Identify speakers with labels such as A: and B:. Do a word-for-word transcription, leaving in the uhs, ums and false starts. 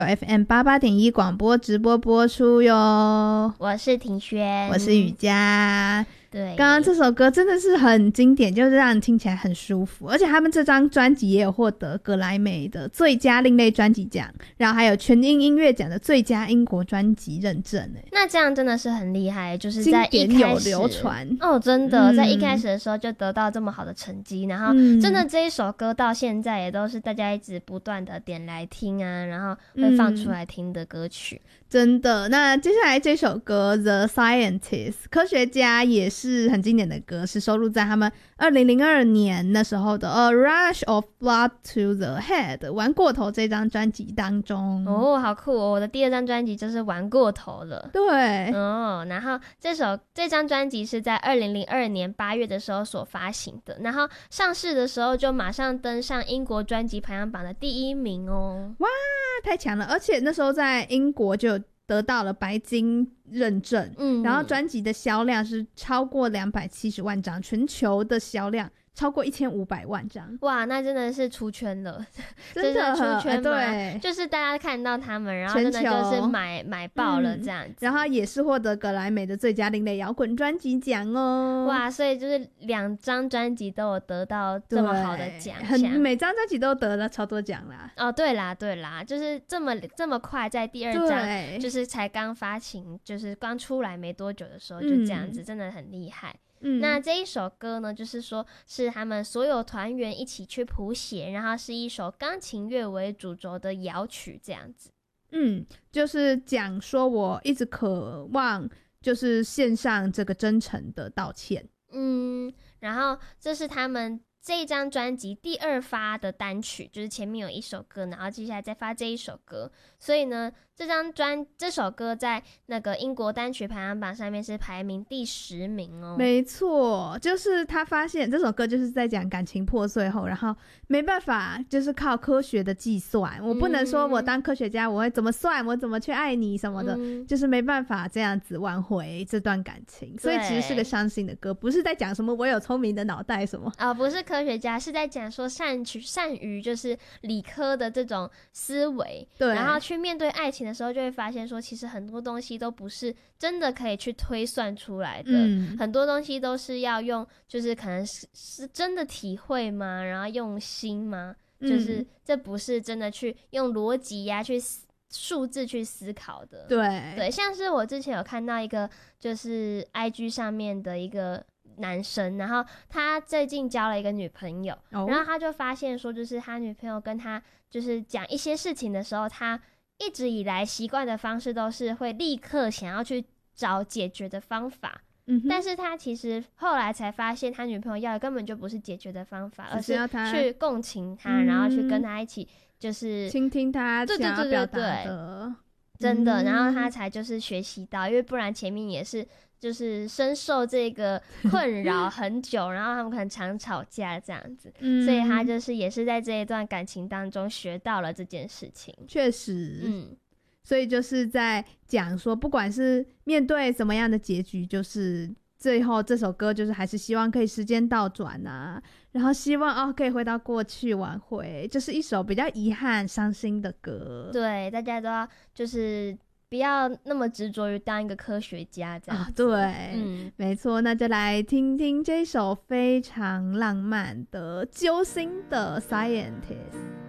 A: F M 八八点一 广播直播播出哟。
B: 我是庭轩，
A: 我是雨佳。
B: 对，
A: 刚刚这首歌真的是很经典，就是让人听起来很舒服，而且他们这张专辑也有获得格莱美的最佳另类专辑奖，然后还有全英音乐奖的最佳英国专辑认证。
B: 那这样真的是很厉害，就是在一开始
A: 经典有流传
B: 哦，真的、
A: 嗯、
B: 在一开始的时候就得到这么好的成绩，然后真的这一首歌到现在也都是大家一直不断的点来听啊，然后会放出来听的歌曲、嗯、
A: 真的。那接下来这首歌 The Scientist 科学家也是很经典的歌，是收录在他们二零零二年那时候的 A Rush of Blood to the Head 玩过头这张专辑当中。
B: 哦，好酷哦，我的第二张专辑就是玩过头了。
A: 对
B: 哦，然后这首这张专辑是在二零零二年八月的时候所发行的，然后上市的时候就马上登上英国专辑排行榜的第一名哦。
A: 哇，太强了，而且那时候在英国就得到了白金认证，嗯，然后专辑的销量是超过两百七十万张，全球的销量超过一千五百万张。
B: 哇，那真的是出圈了，
A: 真的
B: 出圈嘛、
A: 欸、对，
B: 就是大家看到他们，然后真的就是买买爆了这样子、嗯、
A: 然后也是获得格莱美的最佳另类摇滚专辑奖哦。
B: 哇，所以就是两张专辑都有得到这么好的奖项，
A: 每张专辑都得了超多奖啦。
B: 哦，对啦对啦，就是这么这么快在第二张就是才刚发行，就是刚出来没多久的时候就这样子、嗯、真的很厉害。嗯、那这一首歌呢，就是说是他们所有团员一起去谱写，然后是一首钢琴乐为主轴的摇曲这样子。
A: 嗯，就是讲说我一直渴望就是献上这个真诚的道歉。嗯，
B: 然后这是他们这一张专辑第二发的单曲，就是前面有一首歌，然后接下来再发这一首歌，所以呢这张专这首歌在那个英国单曲排行榜上面是排名第十名哦。
A: 没错，就是他发现这首歌就是在讲感情破碎后，然后没办法就是靠科学的计算、嗯、我不能说我当科学家我会怎么算我怎么去爱你什么的、嗯、就是没办法这样子挽回这段感情，所以其实是个伤心的歌，不是在讲什么我有聪明的脑袋什么
B: 啊、哦，不是科学家，是在讲说善于善于就是理科的这种思维，对，然后去面对爱情的时候就会发现说其实很多东西都不是真的可以去推算出来的、嗯、很多东西都是要用就是可能是是真的体会吗，然后用心吗、嗯、就是这不是真的去用逻辑呀去数字去思考的。
A: 对
B: 对，像是我之前有看到一个就是 I G 上面的一个男生，然后他最近交了一个女朋友、哦、然后他就发现说就是他女朋友跟他就是讲一些事情的时候，他一直以来习惯的方式都是会立刻想要去找解决的方法、嗯、但是他其实后来才发现他女朋友要的根本就不是解决的方法，而是去共情他、嗯、然后去跟他一起就是
A: 倾听他想要表达的，对对对对，
B: 真的、嗯、然后他才就是学习到，因为不然前面也是就是深受这个困扰很久然后他们可能常吵架这样子、嗯、所以他就是也是在这一段感情当中学到了这件事情。
A: 确实，嗯，所以就是在讲说不管是面对什么样的结局，就是最后这首歌就是还是希望可以时间倒转啊，然后希望哦可以回到过去挽回，就是一首比较遗憾伤心的歌。
B: 对，大家都要就是不要那么执着于当一个科学家这样子、
A: 哦、对、嗯、没错，那就来听听这首非常浪漫的揪心的 Scientist。